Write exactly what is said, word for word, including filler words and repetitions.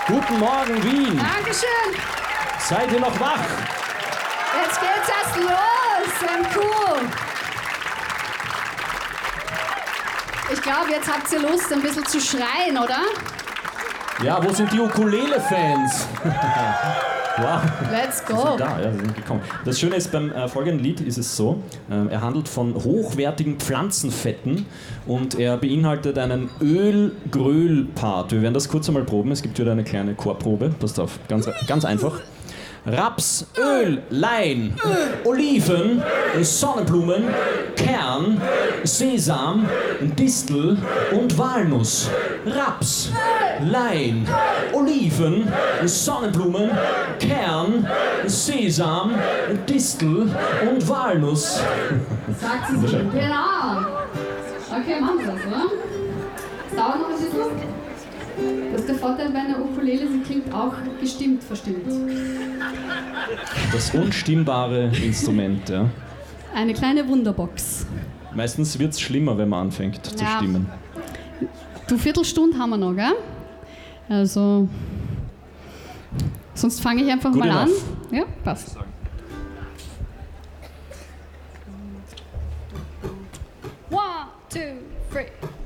Guten Morgen, Wien. Dankeschön. Seid ihr noch wach? Jetzt geht's erst los. Ein cool. Ich glaube, jetzt habt ihr Lust, ein bisschen zu schreien, oder? Ja, wo sind die Ukulele-Fans? Wow. Let's Sie go. sind da, ja, sie sind gekommen. Das Schöne ist, beim äh, folgenden Lied ist es so, äh, er handelt von hochwertigen Pflanzenfetten und er beinhaltet einen Öl-Gröl-Part. Wir werden das kurz einmal proben, es gibt wieder eine kleine Chorprobe, passt auf, ganz, ganz einfach. Raps, Öl, Lein, Oliven, Sonnenblumen, Kern, Sesam, Distel und Walnuss. Raps, Lein, Oliven, Sonnenblumen, Kern, Sesam, Distel und Walnuss. Sagt sie so. Genau. Okay, machen wir das, oder? Es dauert noch ein bisschen. Das ist der Vorteil bei einer Ukulele, sie klingt auch gestimmt verstimmt. Das unstimmbare Instrument, ja. Eine kleine Wunderbox. Meistens wird es schlimmer, wenn man anfängt zu Ja. stimmen. Du, Viertelstunde haben wir noch, gell? Also, sonst fange ich einfach Good mal enough. an. Ja, passt. One, two, three.